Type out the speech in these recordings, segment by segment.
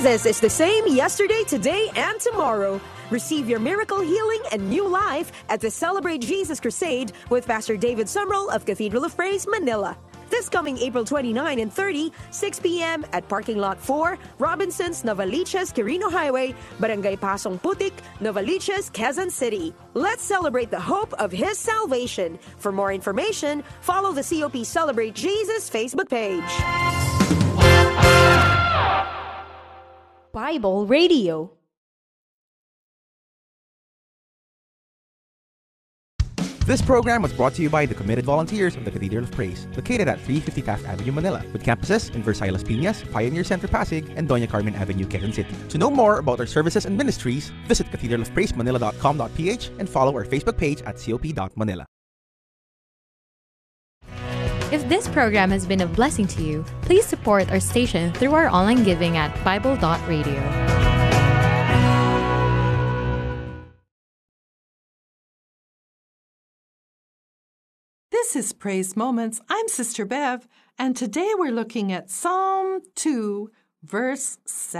Jesus is the same yesterday, today, and tomorrow. Receive your miracle healing and new life at the Celebrate Jesus Crusade with Pastor David Sumrall of Cathedral of Praise, Manila. This coming April 29 and 30, 6 p.m. at Parking Lot 4, Robinsons, Novaliches, Quirino Highway, Barangay Pasong Putik, Novaliches, Quezon City. Let's celebrate the hope of His salvation. For more information, follow the COP Celebrate Jesus Facebook page. Bible Radio. This program was brought to you by the committed volunteers of the Cathedral of Praise, located at 350 Taft Avenue, Manila, with campuses in Versailles Las Piñas, Pioneer Center Pasig, and Doña Carmen Avenue, Quezon City. To know more about our services and ministries, visit cathedralofpraisemanila.com.ph and follow our Facebook page at cop.manila. If this program has been a blessing to you, please support our station through our online giving at Bible.radio. This is Praise Moments. I'm Sister Bev, and today we're looking at Psalm 2, verse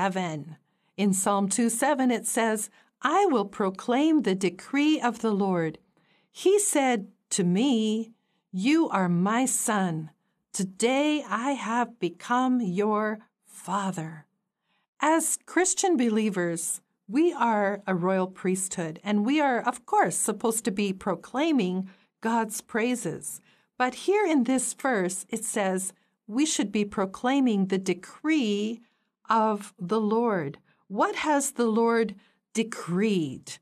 7. In Psalm 2:7 it says, I will proclaim the decree of the Lord. He said to me, You are my son. Today I have become your father. As Christian believers, we are a royal priesthood, and we are, of course, supposed to be proclaiming God's praises. But here in this verse, it says we should be proclaiming the decree of the Lord. What has the Lord decreed?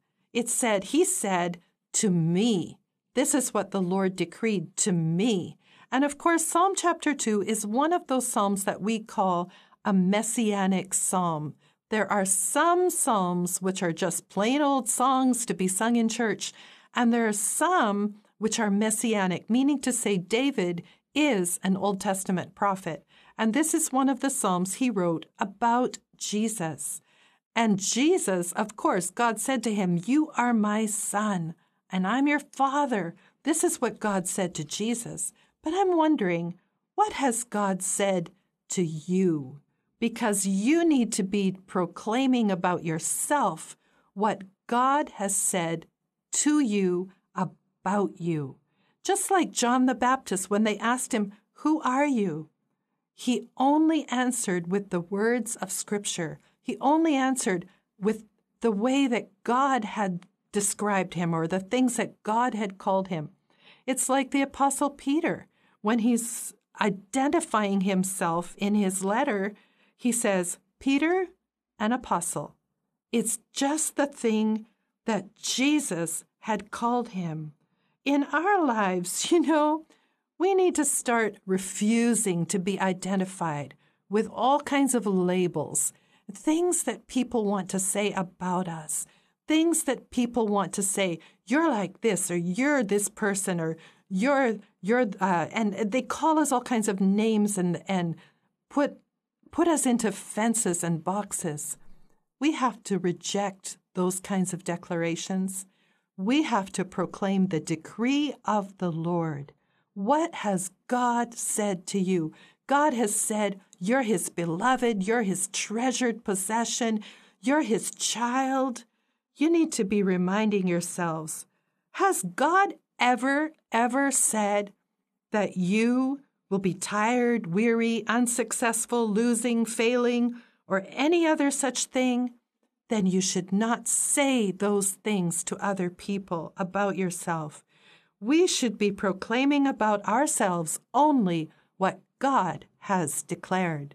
He said, to me. This is what the Lord decreed to me. And of course, Psalm chapter 2 is one of those psalms that we call a messianic psalm. There are some psalms which are just plain old songs to be sung in church, and there are some which are messianic, meaning to say David is an Old Testament prophet. And this is one of the psalms he wrote about Jesus. And Jesus, of course, God said to him, You are my son, and I'm your father. This is what God said to Jesus. But I'm wondering, what has God said to you? Because you need to be proclaiming about yourself what God has said to you about you. Just like John the Baptist, when they asked him, Who are you? He only answered with the words of Scripture. He only answered with the way that God had described him or the things that God had called him. It's like the Apostle Peter. When he's identifying himself in his letter, he says, Peter, an apostle. It's just the thing that Jesus had called him. In our lives, we need to start refusing to be identified with all kinds of labels, things that people want to say about us, things that people want to say, you're like this, or you're this person, or and they call us all kinds of names and put us into fences and boxes. We have to reject those kinds of declarations. We have to proclaim the decree of the Lord. What has God said to you? God has said, you're His beloved, you're His treasured possession, you're His child. You need to be reminding yourselves, has God ever said that you will be tired, weary, unsuccessful, losing, failing, or any other such thing? Then you should not say those things to other people about yourself. We should be proclaiming about ourselves only what God has declared.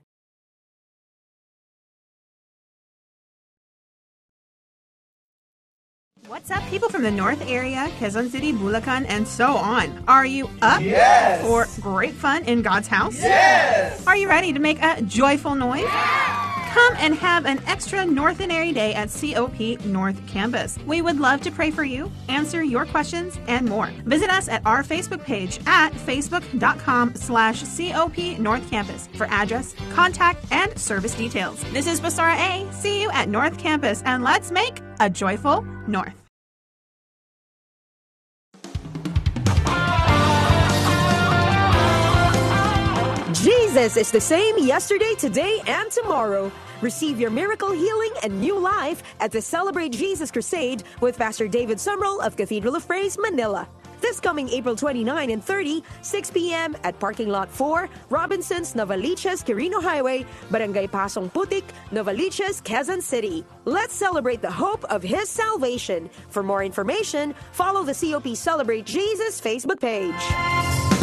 What's up, people from the North area, Quezon City, Bulacan, and so on? Are you up for great fun in God's house? Yes! Are you ready to make a joyful noise? Yeah! Come and have an extra Northenary Day at COP North Campus. We would love to pray for you, answer your questions, and more. Visit us at our Facebook page at facebook.com/COP North Campus for address, contact, and service details. This is Basara A. See you at North Campus, and let's make a joyful North. Jesus is the same yesterday, today, and tomorrow. Receive your miracle healing and new life at the Celebrate Jesus Crusade with Pastor David Sumrall of Cathedral of Praise, Manila. This coming April 29 and 30, 6 p.m. at Parking Lot 4, Robinsons, Novaliches, Quirino Highway, Barangay Pasong Putik, Novaliches, Quezon City. Let's celebrate the hope of His salvation. For more information, follow the COP Celebrate Jesus Facebook page.